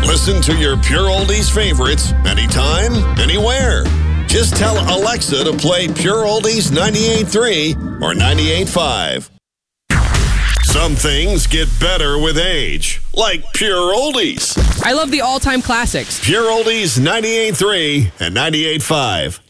Listen to your Pure Oldies favorites anytime, anywhere. Just tell Alexa to play Pure Oldies 98.3 or 98.5. Some things get better with age, like Pure Oldies. I love the all-time classics. Pure Oldies 98.3 and 98.5.